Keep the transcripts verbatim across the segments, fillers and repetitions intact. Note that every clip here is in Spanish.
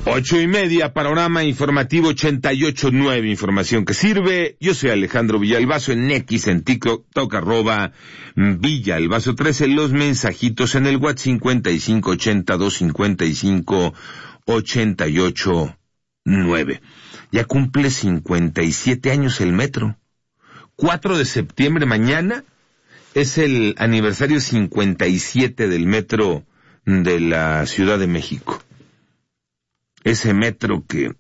Ocho y media, panorama informativo ochenta y ocho nueve, información que sirve. Yo soy Alejandro Villalbazo en X, en TikTok, arroba Villalbazo trece, los mensajitos en el WhatsApp cincuenta y cinco ochenta, doscientos cincuenta y cinco, ochenta y ocho nueve. Ya cumple cincuenta y siete años el metro. cuatro de septiembre, mañana, es el aniversario cincuenta y siete del metro de la Ciudad de México. Ese metro que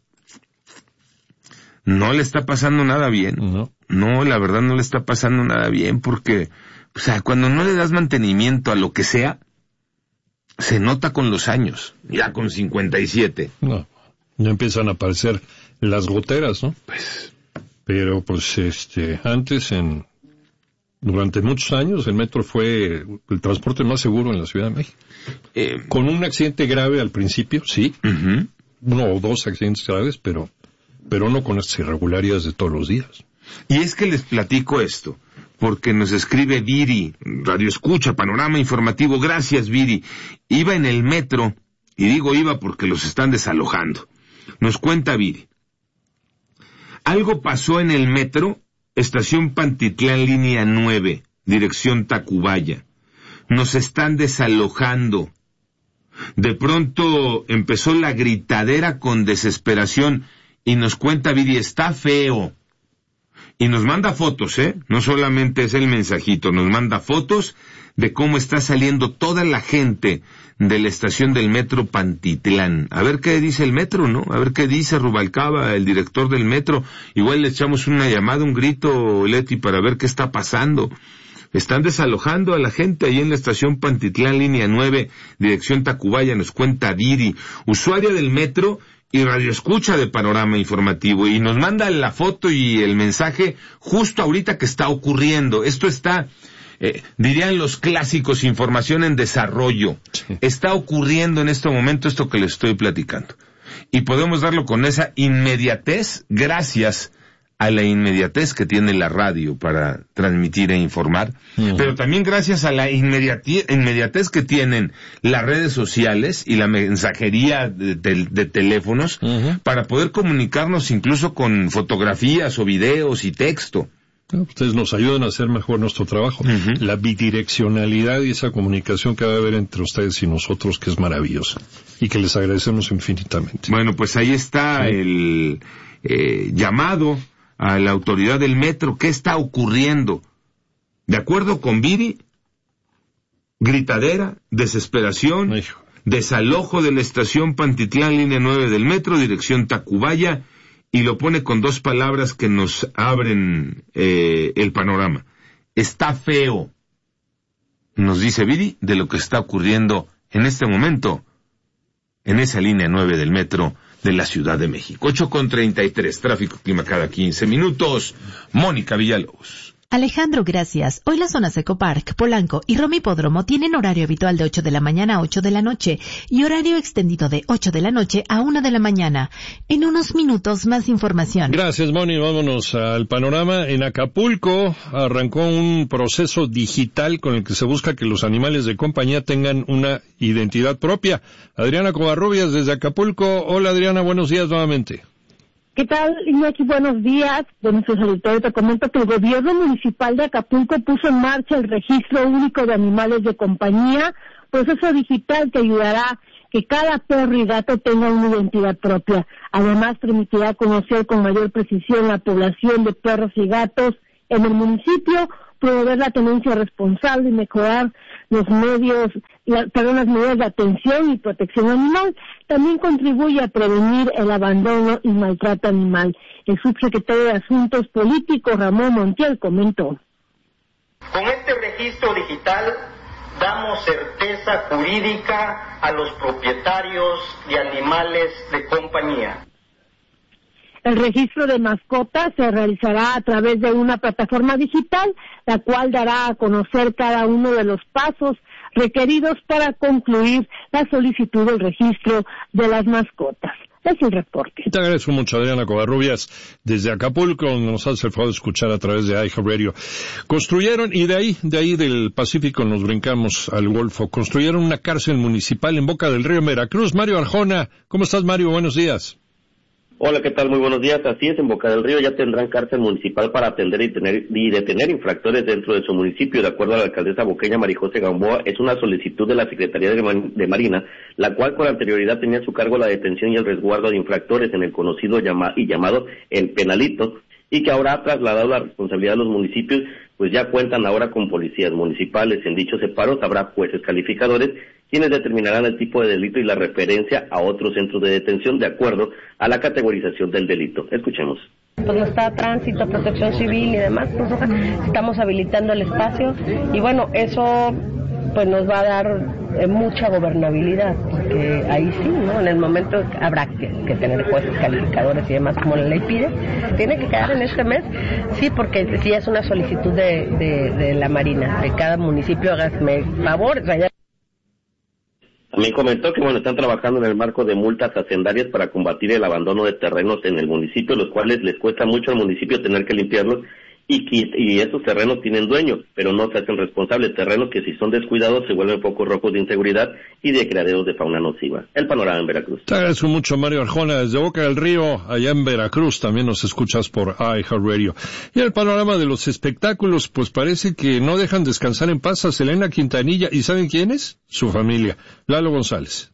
no le está pasando nada bien. No. No, la verdad no le está pasando nada bien porque, o sea, cuando no le das mantenimiento a lo que sea, se nota con los años, ya con cincuenta y siete. No, ya empiezan a aparecer las goteras, ¿no? Pues, pero pues este, antes en, durante muchos años el metro fue el transporte más seguro en la Ciudad de México. Eh, Con un accidente grave al principio, sí. Uh-huh. Uno o dos accidentes graves, pero, pero no con estas irregularidades de todos los días. Y es que les platico esto, porque nos escribe Viri, Radio Escucha, Panorama Informativo, gracias Viri. Iba en el metro, y digo iba porque los están desalojando. Nos cuenta Viri. Algo pasó en el metro, estación Pantitlán, línea nueve, dirección Tacubaya. Nos están desalojando. De pronto empezó la gritadera con desesperación y nos cuenta Viri, está feo. Y nos manda fotos, ¿eh? No solamente es el mensajito, nos manda fotos de cómo está saliendo toda la gente de la estación del metro Pantitlán. A ver qué dice el metro, ¿no? A ver qué dice Rubalcaba, el director del metro. Igual le echamos una llamada, un grito, Leti, para ver qué está pasando. Están desalojando a la gente ahí en la estación Pantitlán, línea nueve, dirección Tacubaya, nos cuenta Viri, usuaria del metro y radioescucha de Panorama Informativo, y nos manda la foto y el mensaje justo ahorita que está ocurriendo. Esto está, eh, dirían los clásicos, información en desarrollo. Sí. Está ocurriendo en este momento esto que les estoy platicando. Y podemos darlo con esa inmediatez gracias a la inmediatez que tiene la radio para transmitir e informar, uh-huh. Pero también gracias a la inmediatez, inmediatez que tienen las redes sociales y la mensajería de, de, de teléfonos, uh-huh. Para poder comunicarnos incluso con fotografías o videos y texto. Ustedes nos ayudan a hacer mejor nuestro trabajo. Uh-huh. La bidireccionalidad y esa comunicación que va a haber entre ustedes y nosotros, que es maravillosa y que les agradecemos infinitamente. Bueno, pues ahí está, sí. el eh, llamado a la autoridad del metro. ¿Qué está ocurriendo? De acuerdo con Viri, gritadera, desesperación, Hijo. desalojo de la estación Pantitlán, línea nueve del metro, dirección Tacubaya, y lo pone con dos palabras que nos abren eh, el panorama. Está feo, nos dice Viri, de lo que está ocurriendo en este momento en esa línea nueve del metro de la Ciudad de México. ocho con treinta y tres, tráfico, clima cada quince minutos. Mónica Villalobos. Alejandro, gracias. Hoy las zonas Eco Park, Polanco y Roma Hipódromo tienen horario habitual de ocho de la mañana a ocho de la noche y horario extendido de ocho de la noche a una de la mañana. En unos minutos más información. Gracias, Moni. Vámonos al panorama. En Acapulco arrancó un proceso digital con el que se busca que los animales de compañía tengan una identidad propia. Adriana Covarrubias desde Acapulco. Hola, Adriana, buenos días nuevamente. ¿Qué tal, Iñaki? Buenos días. De nuestros auditores te comento que el gobierno municipal de Acapulco puso en marcha el registro único de animales de compañía, proceso digital que ayudará que cada perro y gato tenga una identidad propia. Además, permitirá conocer con mayor precisión la población de perros y gatos en el municipio, promover la tenencia responsable y mejorar los medios, la, perdón, las medidas de atención y protección animal. También contribuye a prevenir el abandono y maltrato animal. El subsecretario de Asuntos Políticos, Ramón Montiel, comentó. Con este registro digital damos certeza jurídica a los propietarios de animales de compañía. El registro de mascotas se realizará a través de una plataforma digital, la cual dará a conocer cada uno de los pasos requeridos para concluir la solicitud del registro de las mascotas. Es el reporte. Te agradezco mucho, Adriana Covarrubias, desde Acapulco, donde nos hace el favor de escuchar a través de iHeartRadio. Construyeron, y de ahí, de ahí del Pacífico nos brincamos al Golfo, construyeron una cárcel municipal en Boca del Río, en Veracruz. Mario Arjona, ¿cómo estás, Mario? Buenos días. Hola, ¿qué tal? Muy buenos días. Así es, en Boca del Río ya tendrán cárcel municipal para atender y, tener, y detener infractores dentro de su municipio. De acuerdo a la alcaldesa boqueña Marijose Gamboa, es una solicitud de la Secretaría de, Man- de Marina, la cual con anterioridad tenía a su cargo la detención y el resguardo de infractores en el conocido llama- y llamado El Penalito, y que ahora ha trasladado la responsabilidad a los municipios, pues ya cuentan ahora con policías municipales. En dichos separos habrá jueces calificadores, quienes determinarán el tipo de delito y la referencia a otros centros de detención de acuerdo a la categorización del delito. Escuchemos. Pues no está tránsito, protección civil y demás, Cruz Roja, estamos habilitando el espacio y bueno, eso pues nos va a dar eh, mucha gobernabilidad, porque ahí sí, ¿no? En el momento habrá que, que tener jueces calificadores y demás, como la ley pide, tiene que quedar en este mes, sí, porque sí es una solicitud de, de, de la Marina, de cada municipio, hágame favor, o sea, ya... También comentó que bueno, están trabajando en el marco de multas hacendarias para combatir el abandono de terrenos en el municipio, los cuales les cuesta mucho al municipio tener que limpiarlos, y, y, y esos terrenos tienen dueño, pero no se hacen responsables. Terrenos que si son descuidados se vuelven focos rojos de inseguridad y de criaderos de fauna nociva. El panorama en Veracruz. Te agradezco mucho, Mario Arjona, desde Boca del Río, allá en Veracruz, también nos escuchas por iHeartRadio. Y el panorama de los espectáculos, pues parece que no dejan descansar en paz a Selena Quintanilla, ¿y saben quién es? Su familia, Lalo González.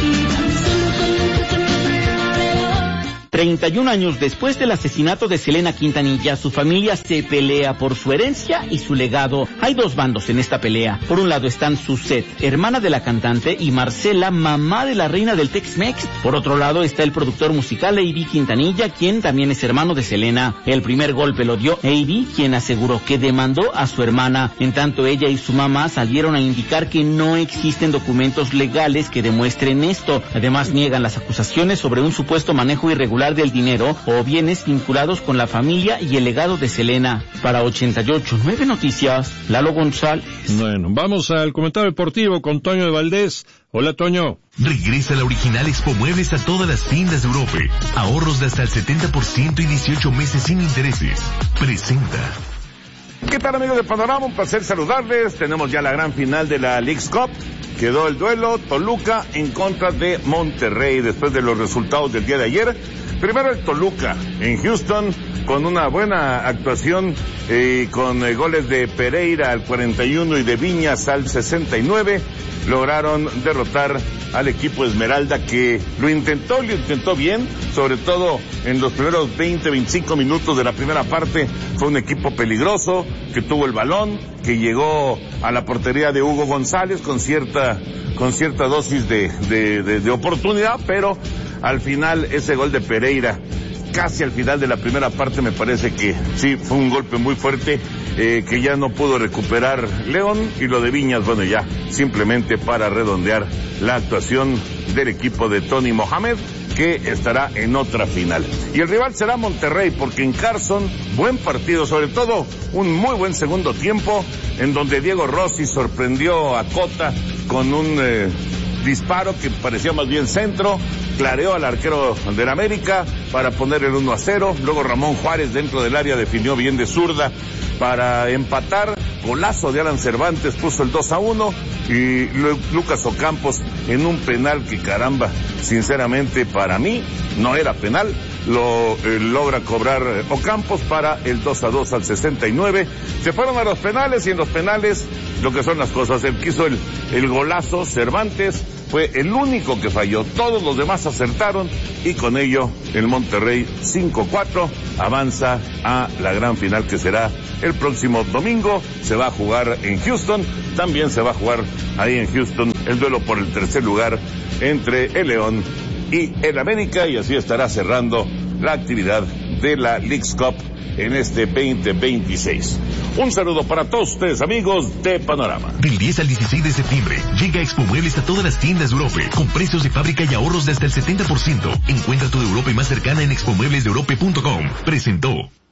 treinta y un años después del asesinato de Selena Quintanilla, su familia se pelea por su herencia y su legado. Hay dos bandos en esta pelea. Por un lado están Suzette, hermana de la cantante, y Marcela, mamá de la reina del Tex-Mex. Por otro lado está el productor musical A B Quintanilla, quien también es hermano de Selena. El primer golpe lo dio A B, quien aseguró que demandó a su hermana. En tanto, ella y su mamá salieron a indicar que no existen documentos legales que demuestren esto. Además, niegan las acusaciones sobre un supuesto manejo irregular del dinero o bienes vinculados con la familia y el legado de Selena. Para ochenta y ocho nueve Noticias, Lalo González. Bueno, vamos al comentario deportivo con Toño de Valdés. Hola, Toño. Regresa la original Expo Muebles a todas las tiendas de Europa. Ahorros de hasta el setenta por ciento y dieciocho meses sin intereses. Presenta. ¿Qué tal, amigos de Panorama? Un placer saludarles. Tenemos ya la gran final de la Leagues Cup. Quedó el duelo Toluca en contra de Monterrey después de los resultados del día de ayer. Primero el Toluca en Houston con una buena actuación eh, con eh, goles de Pereira al cuarenta y uno y de Viñas al sesenta y nueve. Lograron derrotar al equipo Esmeralda, que lo intentó, lo intentó bien, sobre todo en los primeros veinte, veinticinco minutos de la primera parte. Fue un equipo peligroso, que tuvo el balón, que llegó a la portería de Hugo González con cierta, con cierta dosis de, de, de, de oportunidad, pero al final ese gol de Pereira, casi al final de la primera parte, me parece que sí, fue un golpe muy fuerte, eh, que ya no pudo recuperar León, y lo de Viñas, bueno, ya simplemente para redondear la actuación del equipo de Tony Mohamed, que estará en otra final. Y el rival será Monterrey, porque en Carson, buen partido, sobre todo un muy buen segundo tiempo, en donde Diego Rossi sorprendió a Cota con un eh, disparo que parecía más bien centro, clareó al arquero del América para poner el uno a cero, luego Ramón Juárez dentro del área definió bien de zurda para empatar, golazo de Alan Cervantes puso el dos a uno, y Lucas Ocampos en un penal que, caramba, sinceramente para mí no era penal, lo eh, logra cobrar eh, Ocampos para el dos a dos al sesenta y nueve. Se fueron a los penales, y en los penales lo que son las cosas, el que hizo el, el golazo, Cervantes, fue el único que falló, todos los demás acertaron, y con ello el Monterrey cinco cuatro avanza a la gran final, que será el próximo domingo. Se va a jugar en Houston, también se va a jugar ahí en Houston el duelo por el tercer lugar entre el León y el América, y así estará cerrando la actividad de la Leagues Cup en este veinte veintiséis. Un saludo para todos ustedes, amigos de Panorama. Del diez al dieciséis de septiembre, llega Expo Muebles a todas las tiendas de Europa, con precios de fábrica y ahorros de hasta el setenta por ciento. Encuentra tu Europa más cercana en expo muebles de europa punto com. Presentó.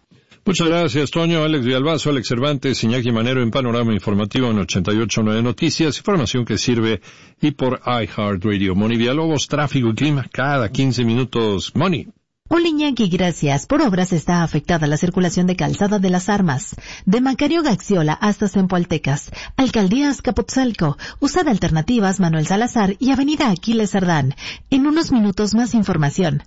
Muchas gracias, Toño. Alex Villalbazo, Alex Cervantes, Iñaki Manero en Panorama Informativo en ochenta y ocho punto nueve Noticias, información que sirve y por iHeartRadio. Moni Villalobos, tráfico y clima cada quince minutos. Moni. Hola Iñaki, gracias. Por obras está afectada la circulación de Calzada de las Armas, de Macario Gaxiola hasta Zempoaltecas, Alcaldía Azcapotzalco, Usada Alternativas Manuel Salazar y Avenida Aquiles Cerdán. En unos minutos más información.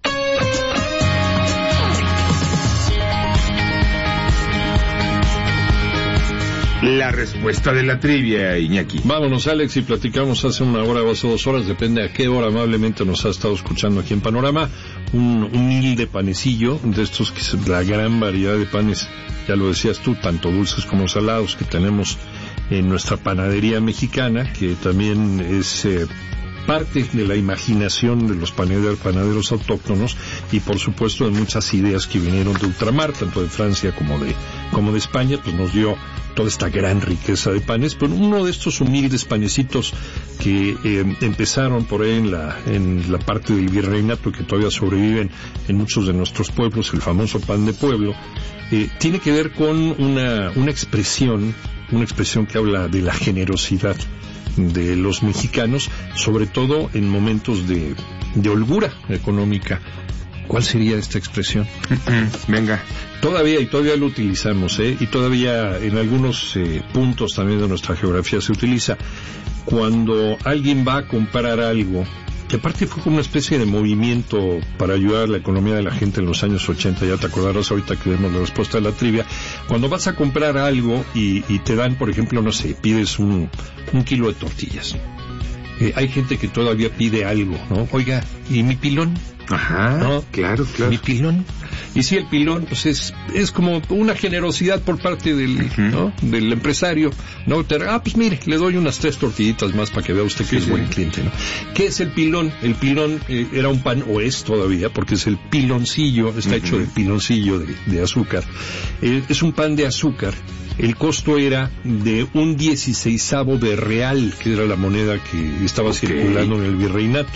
La respuesta de la trivia, Iñaki. Vámonos, Alex, y platicamos hace una hora o hace dos horas, depende a qué hora amablemente nos ha estado escuchando aquí en Panorama, un humilde panecillo, de estos que es la gran variedad de panes, ya lo decías tú, tanto dulces como salados que tenemos en nuestra panadería mexicana, que también es eh, parte de la imaginación de los panaderos, panaderos autóctonos y por supuesto de muchas ideas que vinieron de ultramar, tanto de Francia como de, como de España, pues nos dio toda esta gran riqueza de panes, pero uno de estos humildes panecitos que eh, empezaron por ahí en la, en la parte del virreinato, que todavía sobreviven en muchos de nuestros pueblos, el famoso pan de pueblo, eh, tiene que ver con una, una expresión, una expresión que habla de la generosidad de los mexicanos, sobre todo en momentos de, de holgura económica. ¿Cuál sería esta expresión? Venga. Todavía, y todavía lo utilizamos, ¿eh? Y todavía en algunos eh, puntos también de nuestra geografía se utiliza. Cuando alguien va a comprar algo, que aparte fue como una especie de movimiento para ayudar a la economía de la gente en los años ochenta, ya te acordarás ahorita que vemos la respuesta de la trivia, cuando vas a comprar algo y, y te dan, por ejemplo, no sé, pides un, un kilo de tortillas. Eh, hay gente que todavía pide algo, ¿no? Oiga, ¿y mi pilón? Ajá, ¿no? Claro, claro. Mi pilón. Y si el pilón, pues es, es como una generosidad por parte del, uh-huh. ¿no? del empresario, ¿no? Te, ah, pues mire, le doy unas tres tortillitas más para que vea usted que sí, es sí. buen cliente, ¿no? ¿Qué es el pilón? El pilón eh, era un pan, o es todavía, porque es el piloncillo, está uh-huh. hecho de piloncillo de, de azúcar. Eh, es un pan de azúcar. El costo era de un dieciseisavo de real, que era la moneda que estaba okay. circulando en el virreinato.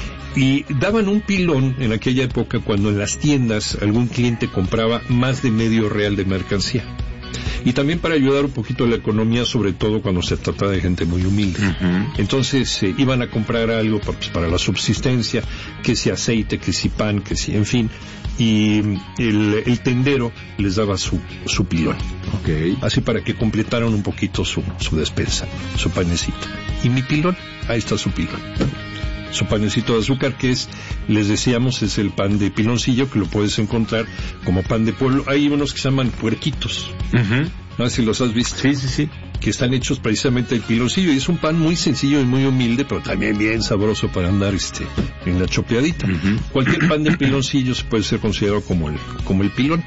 Y daban un pilón en aquella época cuando en las tiendas algún cliente compraba más de medio real de mercancía. Y también para ayudar un poquito a la economía, sobre todo cuando se trataba de gente muy humilde. Uh-huh. Entonces eh, iban a comprar algo para, pues, para la subsistencia, que si aceite, que si pan, que si, en fin. Y el, el tendero les daba su, su pilón. Okay. Así para que completaran un poquito su, su despensa, su panecito. Y mi pilón, ahí está su pilón. Su panecito de azúcar, que es, les decíamos, es el pan de piloncillo, que lo puedes encontrar como pan de pueblo. Hay unos que se llaman puerquitos. Uh-huh. No sé si los has visto. Sí, sí, sí. Que están hechos precisamente de piloncillo. Y es un pan muy sencillo y muy humilde, pero también bien sabroso para andar este en la chopeadita. Uh-huh. Cualquier pan de piloncillo se puede ser considerado como el, como el pilón.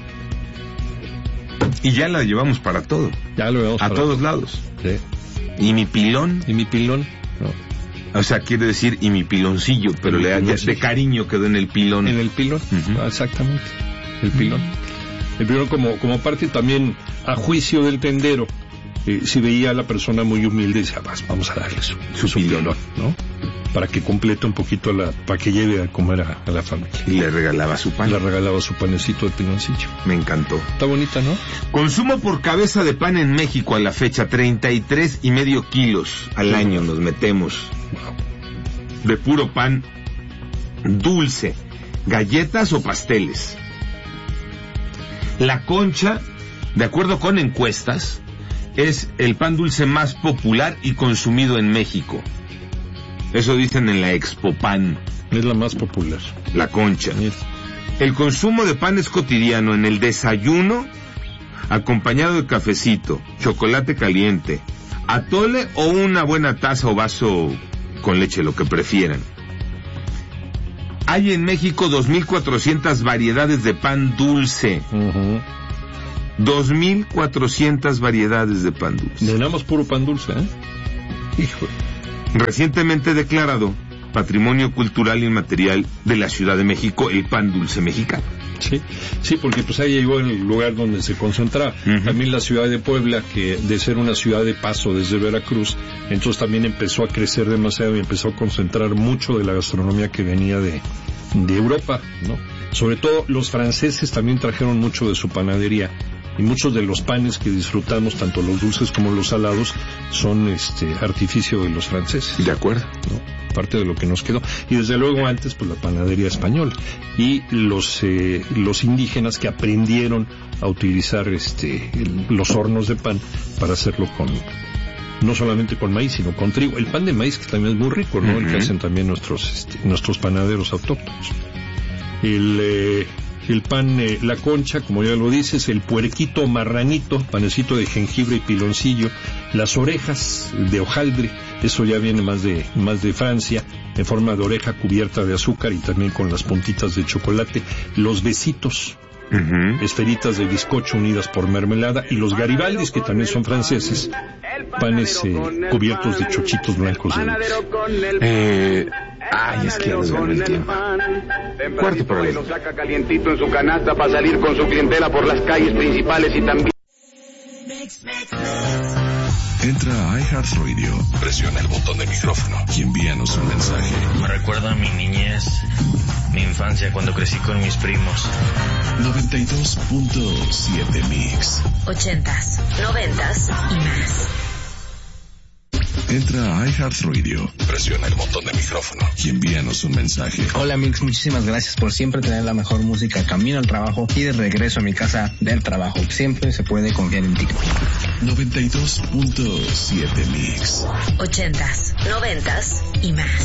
Y ya la llevamos para todo. Ya lo llevamos a para todos todo. lados. Sí. ¿Y mi pilón? ¿Y mi pilón? No. O sea, quiere decir, y mi piloncillo, pero le da de cariño quedó en el pilón. En el pilón, uh-huh. ah, exactamente. El pilón. Uh-huh. El pilón como, como parte también, a juicio del tendero, eh, si veía a la persona muy humilde, decía, vamos a darle su, su, su pilón, ¿no? Para que complete un poquito la, para que lleve a comer a, a la familia. Y le regalaba su pan. Le regalaba su panecito de piloncillo. Me encantó. Está bonita, ¿no? Consumo por cabeza de pan en México a la fecha, treinta y tres y medio kilos al sí, año nos metemos. Wow. De puro pan dulce, galletas o pasteles. La concha, de acuerdo con encuestas, es el pan dulce más popular y consumido en México. Eso dicen en la Expo Pan. Es la más popular. La concha. Sí. El consumo de pan es cotidiano en el desayuno, acompañado de cafecito, chocolate caliente, atole o una buena taza o vaso con leche, lo que prefieran. Hay en México dos mil cuatrocientas variedades de pan dulce. Uh-huh. dos mil cuatrocientas variedades de pan dulce. Tenemos puro pan dulce, ¿eh? Hijo. Recientemente declarado patrimonio cultural inmaterial de la Ciudad de México, el pan dulce mexicano. Sí, sí, porque pues ahí llegó el lugar donde se concentraba. Uh-huh. También la ciudad de Puebla, que de ser una ciudad de paso desde Veracruz, entonces también empezó a crecer demasiado y empezó a concentrar mucho de la gastronomía que venía de, de Europa, ¿no? Sobre todo los franceses también trajeron mucho de su panadería. Y muchos de los panes que disfrutamos, tanto los dulces como los salados, son este artificio de los franceses. De acuerdo. ¿No? Parte de lo que nos quedó. Y desde luego antes, pues la panadería española. Y los eh, los indígenas que aprendieron a utilizar este el, los hornos de pan para hacerlo con, no solamente con maíz, sino con trigo. El pan de maíz, que también es muy rico, ¿no? Uh-huh. El que hacen también nuestros este, nuestros panaderos autóctonos. El... Eh, El pan, eh, la concha, como ya lo dices, el puerquito marranito, panecito de jengibre y piloncillo, las orejas de hojaldre, eso ya viene más de, más de Francia, en forma de oreja cubierta de azúcar y también con las puntitas de chocolate, los besitos, uh-huh. esferitas de bizcocho unidas por mermelada, y los garibaldis, que también son franceses, panes eh, cubiertos de chochitos blancos de dulce. Eh... Ay, es que ya nos ganó el tiempo. Cuarto problema. Lo saca calientito en su canasta para salir con su clientela por las calles principales y también... Entra a iHeartRadio, presiona el botón de micrófono y envíanos un mensaje. Me recuerda a mi niñez, mi infancia, cuando crecí con mis primos. noventa y dos punto siete Mix. Ochentas, noventas y más. Entra a iHeartRadio, presiona el botón de micrófono y envíanos un mensaje. Hola Mix, muchísimas gracias por siempre tener la mejor música camino al trabajo y de regreso a mi casa del trabajo. Siempre se puede confiar en ti. noventa y dos punto siete Mix. Ochentas, noventas y más.